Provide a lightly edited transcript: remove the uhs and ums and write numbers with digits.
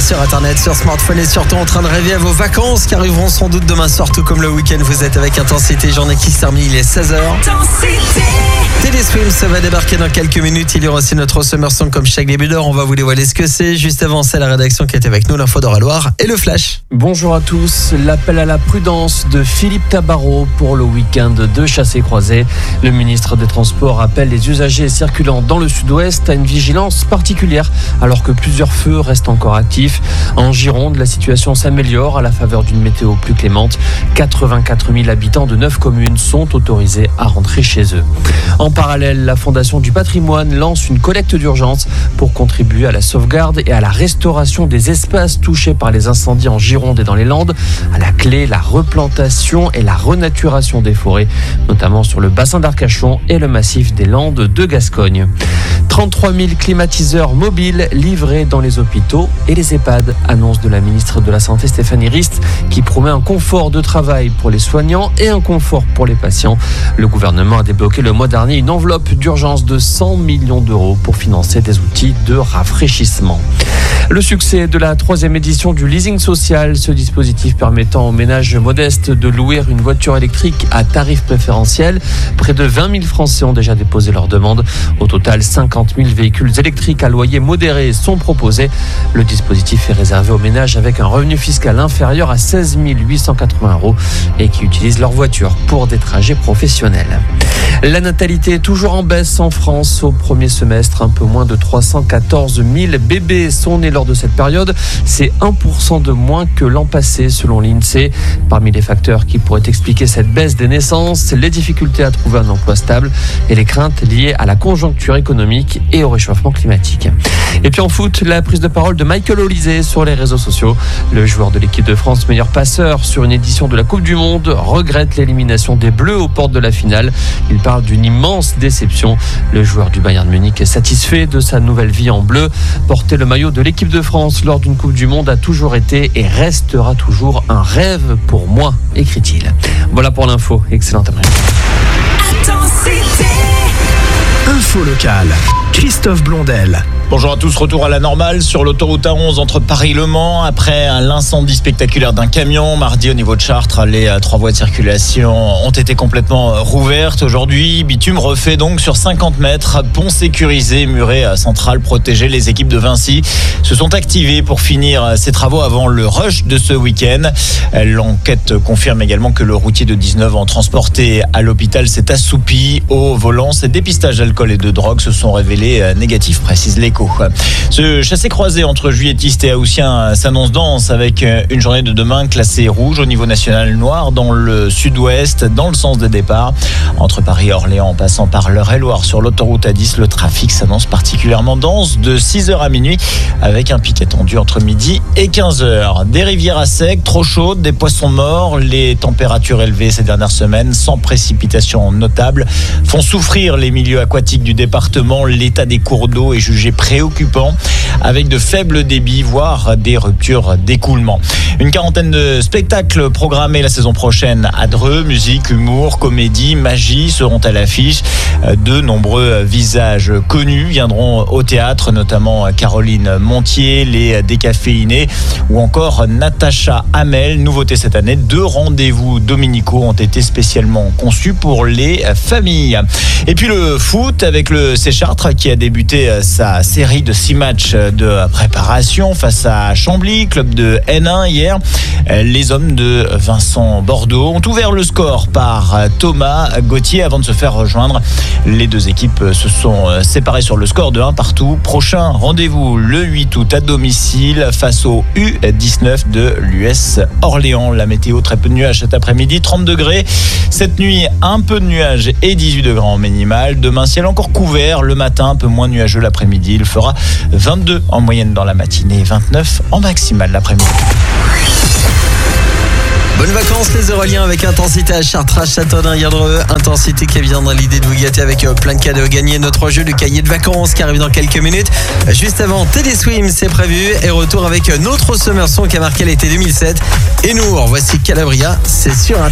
sur internet, sur smartphone et surtout en train de rêver à vos vacances qui arriveront sans doute demain soir, tout comme le week-end. Vous êtes avec Intensité, journée qui se termine, il est 16h. Teddy Swims va débarquer dans quelques minutes. Il y aura aussi notre Summer Song comme chaque début d'heure. On va vous dévoiler ce que c'est. Juste avant, c'est la rédaction qui est avec nous, l'info d'Eure-et-Loire et le flash. Bonjour à tous. L'appel à la prudence de Philippe Tabarot pour le week-end de chassé-croisé. Le ministre des Transports appelle les usagers circulant dans le sud-ouest à une vigilance particulière alors que plusieurs feux restent encore actifs. En Gironde, la situation s'améliore à la faveur d'une météo plus clémente. 84 000 habitants de 9 communes sont autorisés à rentrer chez eux. En parallèle, la Fondation du patrimoine lance une collecte d'urgence pour contribuer à la sauvegarde et à la restauration des espaces touchés par les incendies en Gironde et dans les Landes. À la clé, la replantation et la renaturation des forêts, notamment sur le bassin d'Arcachon et le massif des Landes de Gascogne. 33 000 climatiseurs mobiles livrés dans les hôpitaux et les EHPAD, annonce de la ministre de la Santé Stéphanie Rist, qui promet un confort de travail pour les soignants et un confort pour les patients. Le gouvernement a débloqué le mois dernier une enveloppe d'urgence de 100 millions d'euros pour financer des outils de rafraîchissement. Le succès de la 3e édition du leasing social, ce dispositif permettant aux ménages modestes de louer une voiture électrique à tarif préférentiel. Près de 20 000 Français ont déjà déposé leur demande. Au total, 50 000 véhicules électriques à loyer modéré sont proposés. Le dispositif est réservé aux ménages avec un revenu fiscal inférieur à 16 880 € et qui utilisent leur voiture pour des trajets professionnels. La natalité est toujours en baisse en France. Au premier semestre, un peu moins de 314 000 bébés sont nés lors de cette période. C'est 1% de moins que l'an passé selon l'INSEE. Parmi les facteurs qui pourraient expliquer cette baisse des naissances, les difficultés à trouver un emploi stable et les craintes liées à la conjoncture économique et au réchauffement climatique. Et puis en foot, la prise de parole de Michael Olise sur les réseaux sociaux. Le joueur de l'équipe de France, meilleur passeur sur une édition de la Coupe du Monde, regrette l'élimination des Bleus aux portes de la finale. Il parle d'une immense déception. Le joueur du Bayern Munich est satisfait de sa nouvelle vie en bleu. Porter le maillot de l'équipe de France lors d'une Coupe du Monde a toujours été et restera toujours un rêve pour moi, écrit-il. Voilà pour l'info. Excellente après-midi. Info locale. Christophe Blondel. Bonjour à tous, retour à la normale sur l'autoroute A11 entre Paris et Le Mans. Après l'incendie spectaculaire d'un camion, mardi au niveau de Chartres, les 3 voies de circulation ont été complètement rouvertes. Aujourd'hui, bitume refait donc sur 50 mètres, pont sécurisé, muret central protégé. Les équipes de Vinci se sont activées pour finir ces travaux avant le rush de ce week-end. L'enquête confirme également que le routier de 19 ans transporté à l'hôpital s'est assoupi au volant. Ses dépistages d'alcool et de drogue se sont révélés négatifs, précise l'Écho. Ce chassé-croisé entre juilletistes et haussiens s'annonce dense avec une journée de demain classée rouge au niveau national, noir dans le sud-ouest, dans le sens des départs. Entre Paris et Orléans, en passant par l'Eure-et-Loire sur l'autoroute A10, le trafic s'annonce particulièrement dense de 6h à minuit avec un pic attendu entre midi et 15h. Des rivières à sec, trop chaudes, des poissons morts, les températures élevées ces dernières semaines sans précipitations notables font souffrir les milieux aquatiques du département. L'état des cours d'eau est jugé préoccupant avec de faibles débits, voire des ruptures d'écoulement. Une quarantaine de spectacles programmés la saison prochaine à Dreux. Musique, humour, comédie, magie seront à l'affiche. De nombreux visages connus viendront au théâtre, notamment Caroline Montier, les Décaféinés ou encore Natacha Hamel. Nouveauté cette année, 2 rendez-vous dominicaux ont été spécialement conçus pour les familles. Et puis le foot avec le C Chartres qui a débuté sa série de 6 matchs de préparation face à Chambly, club de N1 hier. Les hommes de Vincent Bordeaux ont ouvert le score par Thomas Gauthier avant de se faire rejoindre. Les 2 équipes se sont séparées sur le score de 1 partout. Prochain rendez-vous le 8 août à domicile face au U19 de l'US Orléans. La météo, très peu de nuages cet après-midi, 30 degrés. Cette nuit, un peu de nuages et 18 degrés en minimal. Demain, ciel encore couvert. Le matin, un peu moins nuageux l'après-midi. Il fera 22 en moyenne dans la matinée, 29 en maximale l'après-midi. Bonnes vacances les Aureliens avec Intensité à Chartres, Châteaudun, Yerdreux. Intensité qui vient dans l'idée de vous gâter avec plein de cadeaux à gagner. Notre jeu du cahier de vacances qui arrive dans quelques minutes. Juste avant, Teddy Swims, c'est prévu. Et retour avec notre Summer Song qui a marqué l'été 2007. Et nous, voici Calabria, c'est sur Internet.